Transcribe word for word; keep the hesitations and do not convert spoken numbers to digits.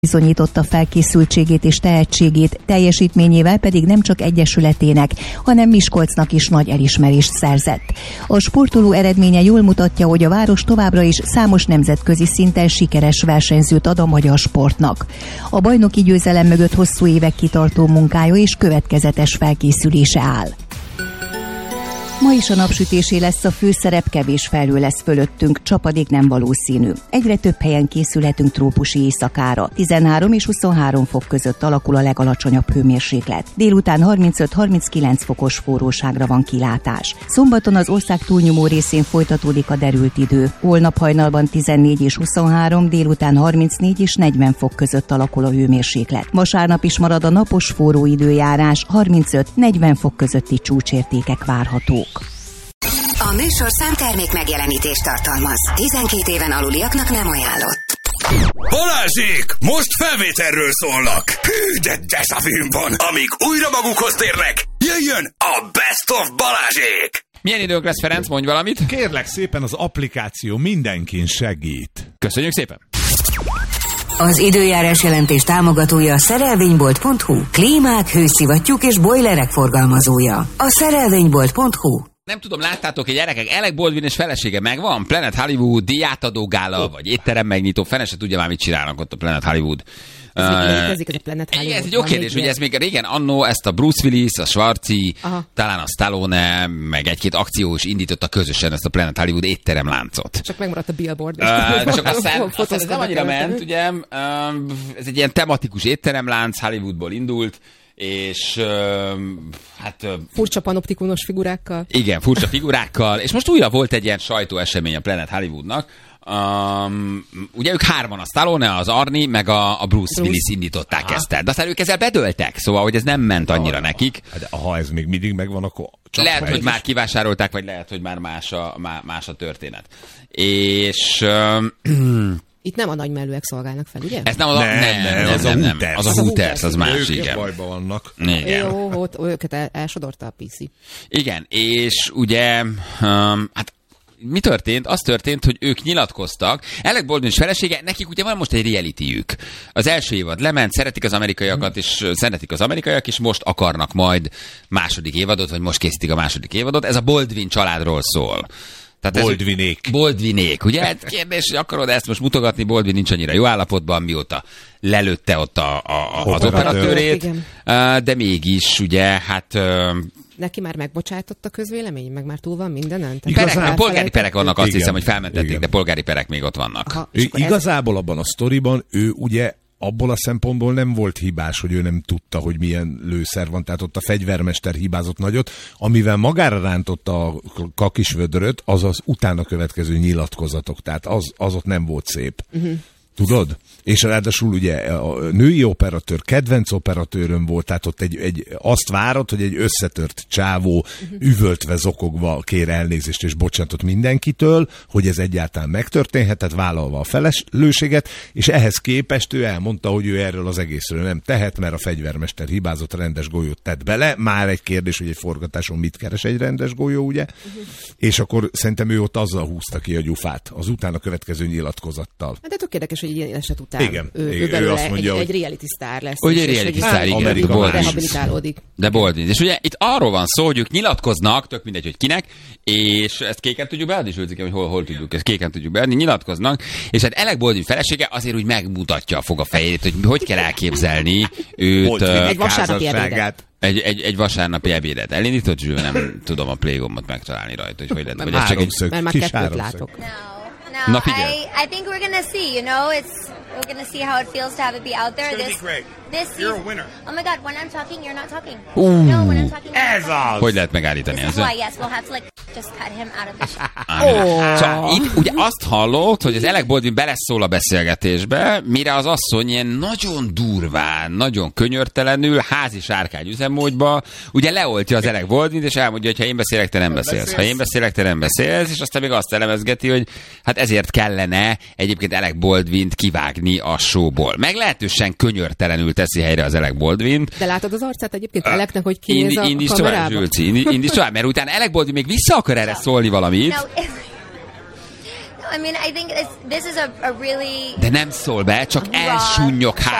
bizonyította felkészültségét és tehetségét, teljesítményével pedig nem csak egyesületének, hanem Miskolcnak is nagy elismerést szerzett. A sportoló eredménye jól mutatja, hogy a város továbbra is számos nemzetközi szinten sikeres versenyzőt ad a magyar sportnak. A bajnoki győzelem mögött hosszú évek kitartó munkája és következetes felkészülése áll. Ma is a napsütésé lesz a főszerep, kevés felhő lesz fölöttünk, csapadék nem valószínű. Egyre több helyen készülhetünk trópusi éjszakára. tizenhárom és huszonhárom fok között alakul a legalacsonyabb hőmérséklet. Délután harmincöt-harminckilenc fokos forróságra van kilátás. Szombaton az ország túlnyomó részén folytatódik a derült idő. Holnap hajnalban tizennégy és huszonhárom, délután harmincnégy és negyven fok között alakul a hőmérséklet. Vasárnap is marad a napos forró időjárás, harmincöt-negyven fok közötti csúcsértékek várhatók. A műsor számtermék megjelenítést tartalmaz. tizenkét éven aluliaknak nem ajánlott. Balázsék! Most felvételről szólnak! Hű, de deszavűm van! Amíg újra magukhoz térnek, jöjjön a Best of Balázsék! Milyen időnk lesz, Ferenc? Mondj valamit. Kérlek szépen, az applikáció mindenkin segít. Köszönjük szépen! Az időjárás jelentés támogatója a szerelvénybolt pont hu. Klímák, hőszivattyúk és bojlerek forgalmazója. A szerelvénybolt pont hu. Nem tudom, láttátok, hogy gyerekek, Alec Baldwin és felesége megvan? Planet Hollywood, díjátadó gála, vagy étterem megnyitó, fene se tudja már, mit csinálnak ott a Planet Hollywood. Ez uh, létezik, ez a Planet Hollywood. Ez egy jó kérdés, hogy ez még régen annó ezt a Bruce Willis, a Schwarzi, Aha. talán a Stallone, meg egy-két akció is indította közösen ezt a Planet Hollywood étterem láncot. Csak megmaradt a billboard. Uh, csak aztán, aztán ez nem annyira ment, ugye, uh, ez egy ilyen tematikus étteremlánc, Hollywoodból indult, és uh, hát... Uh, furcsa panoptikunos figurákkal. Igen, furcsa figurákkal, és most újra volt egy ilyen sajtóesemény a Planet Hollywoodnak. Um, ugye ők hárman, a Stallone, az Arnie, meg a, a Bruce, Bruce Willis indították Aha. ezt. De aztán ők ezzel bedöltek, szóval, hogy ez nem ment annyira ha, nekik. De ha ez még mindig megvan, akkor... Lehet, hogy már kivásárolták, vagy lehet, hogy már más a, más a történet. És... Um, Itt nem a nagymellőek szolgálnak fel, ugye? Ez nem az a, nem, nem, nem, nem, az, nem, nem. az a Hooters, az más, ők igen. Ők bajban vannak. Igen. Jó, ott, őket el, elsodorta a pé cé. Igen, és ugye, um, hát mi történt? Az történt, hogy ők nyilatkoztak. Alec Baldwin felesége, nekik ugye van most egy realityjük. Az első évad lement, szeretik az amerikaiakat, és szeretik az amerikaiak, és most akarnak majd második évadot, vagy most készítik a második évadot. Ez a Baldwin családról szól. Tehát Baldwinék. Ez, Baldwinék, ugye? Hát kérdés, hogy akarod ezt most mutogatni, Baldwin nincs annyira jó állapotban, mióta lelőtte ott a, a, az operatőrét, de mégis, ugye, hát... Neki már megbocsájtott a közvélemény? Meg már túl van mindenen? Perek, polgári perek vannak, azt igen, hiszem, hogy felmentették, igen. De polgári perek még ott vannak. Aha, igazából abban a sztoriban ő ugye abból a szempontból nem volt hibás, hogy ő nem tudta, hogy milyen lőszer van, tehát ott a fegyvermester hibázott nagyot, amivel magára rántotta a kakisvödröt, az az utána következő nyilatkozatok, tehát az, az ott nem volt szép. Uh-huh. Tudod? És ráadásul ugye a női operatőr, kedvenc operatőrön volt, tehát ott egy, egy, azt várod, hogy egy összetört csávó uh-huh. üvöltve, zokogva kér elnézést és bocsánatot mindenkitől, hogy ez egyáltalán megtörténhetett, vállalva a felelősséget, és ehhez képest ő elmondta, hogy ő erről az egészről nem tehet, mert a fegyvermester hibázott, rendes golyót tett bele. Már egy kérdés, hogy egy forgatáson mit keres egy rendes golyó, ugye? Uh-huh. És akkor szerintem ő ott azzal húzta ki a gyufát, az utána következő nyilatkozattal. De tök érdekes, hogy ilyen eset után igen, ő, igen, ő, ő azt mondja, egy, hogy... egy reality sztár lesz. Hogy egy reality sztár, igen, de rehabilitálódik. De Baldwin. És ugye itt arról van szó, hogy ők nyilatkoznak, tök mindegy, hogy kinek, és ezt kéken tudjuk beadni, és hogy hol, hol tudjuk, ezt kéken tudjuk beadni, nyilatkoznak, és hát Alec Baldwin felesége azért úgy megmutatja a foga fejét, hogy hogy kell elképzelni őt. Egy vasárnapi ebédet. Egy, egy, egy vasárnapi ebédet. Elindított, Zsül, nem tudom a playgombot megtalálni rajta, hogy hogy lehet. Vagy csak egy... Mert már kettőt látok. No, Na, I, I think we're gonna see. You know, it's we're gonna see how it feels to have it be out there. It's this, be great. This You're season. a winner. Oh my God! When I'm talking, you're not talking. Ooh. No, when I'm talking. Ez az! Hogy lehet megállítani This is ezzel? why, yes, we'll have to like just cut him out of the show. Oh. Szóval itt ugye azt hallott, hogy az Alec Baldwin beleszól a beszélgetésbe, mire az asszony ilyen nagyon durván, nagyon könyörtelenül, házi sárkány üzemmódba, ugye leoltja az Alec Baldwint, és elmondja, hogy ha én beszélek, te nem beszélsz. Ha én beszélek, te nem beszélsz, és aztán még azt elemezgeti, hogy hát ezért kellene egyébként Alec Baldwint kivágni a showból. Meglehetősen könyörtelenül teszi helyre az Alec Baldwint. De látod az arcát egyébként Alecnek, hogy kinéz a indíts kamerába? Tovább, Zsülci, indíts tovább, mert utána Alec Baldwin még vissza akar erre szólni valamit. No, I mean, I think this, this is a, a really De nem szól be, csak raw elsúnyog